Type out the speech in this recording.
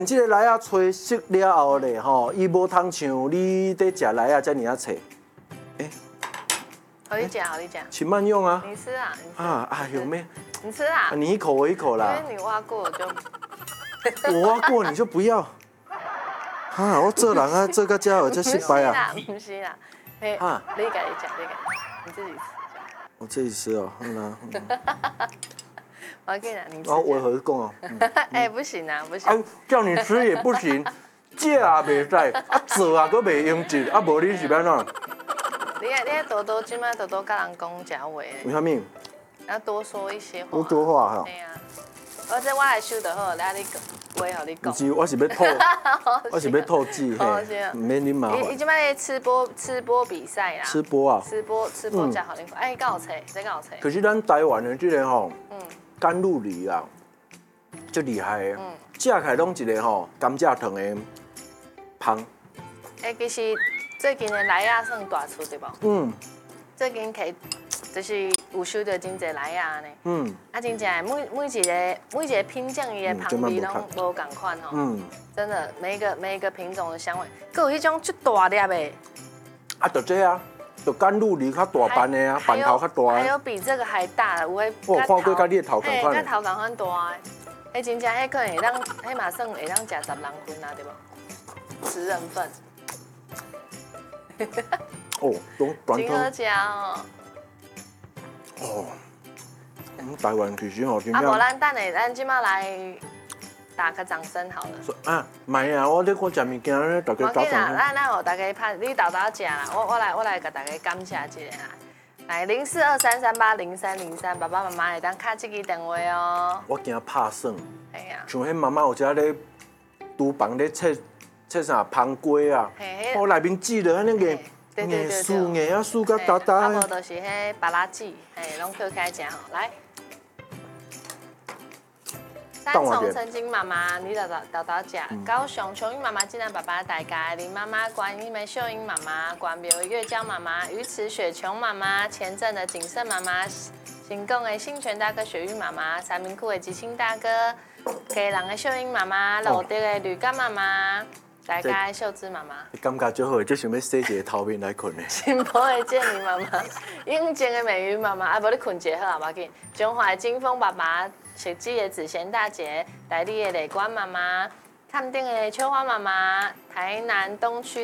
这个奶啊炊熟了后咧吼，伊无通像你在食奶啊遮尔啊脆。 好你讲，好你讲。 请慢用啊。 你吃啊，你吃。 哎呦妹！ 你吃啊。 你一口我一口啦。 因为你挖过我就。 我挖过你就不要。我做人啊，做到这有这失败啊。 不是啦。你改你讲，你自己吃。 我自己吃哦，好啦。 我跟你讲，你吃。 我为何讲哦？ 不行啊，不行。 叫你吃也不行，食也袂使，做啊佫袂用劲，无你是要怎？ 你多多即摆多多甲人讲假话。 为虾米？ 要多说一些话。 多说话哈。 对啊。我来收就好，来你讲，话互你讲。 不是，我是要吐，我是要吐籽嘿，唔免你麻烦。 伊即摆吃播比赛啦。 吃播啊？ 吃播真好恁看，敢有册，这敢有册。 可是咱台湾的这个吼，甘露梨啊，最厉害的，食起来拢一个吼甘蔗糖的香。 其实最近的奶仔算大出对无？最近起就是有收到真侪奶仔呢。真正每一个品种伊的香味拢无共款吼。真的每一个品种的香味，佮有迄种足大粒的。 就这啊。就甘露梨较大瓣的啊，瓣头较大。 还有比这个还大的，有诶。 我看过，甲你的头同款。 甲头同款大的，真正迄可能会当，迄嘛算会当食10人份啊，对无？10人份。 都短真好食哦。台湾其实吼，真正。 无咱即马来。打个掌声好了。 买啊！我咧看食物件咧，大家打掌声。 咱互大家拍，你豆食啦，我来甲大家感谢一下啦。来0423380303，爸爸妈妈会当敲这支电话哦。 我惊拍算。 系啊。 像迄妈妈有只咧厨房咧切啥香瓜啊，我内面挤了安尼个硬啊酥甲焦焦。 啊无就是迄巴拉籽，拢摕起来食吼。来。三重曾经妈妈，你豆食；高雄琼英妈妈，济南爸爸大家，林妈妈，观音梅秀英妈妈，关庙月娇妈妈，鱼池雪琼妈妈，前镇的景盛妈妈，新港的新泉大哥雪玉妈妈，三明库的吉清大哥，基隆的秀英妈妈，罗德的吕干妈妈，大家的秀芝妈妈。 感觉最好，就想要洗一个头面来困的。 新埔的建宁妈妈，永靖的美玉妈妈，无你困一下好无要紧。中华的金峰爸爸。石基的子贤大姐，台里的磊关妈妈，探店的秋花妈妈，台南东区。